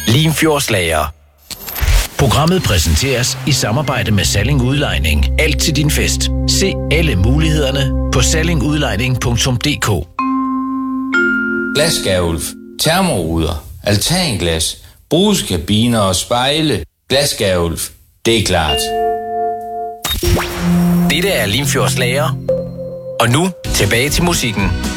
Limfjordslager. Programmet præsenteres i samarbejde med Salling Udlejning. Alt til din fest. Se alle mulighederne på sallingudlejning.dk. Glasskærulf, termoruder, altanglas, brugskabiner og spejle. Glasskærulf, det er klart. Dette er Limfjordslager. Og nu tilbage til musikken.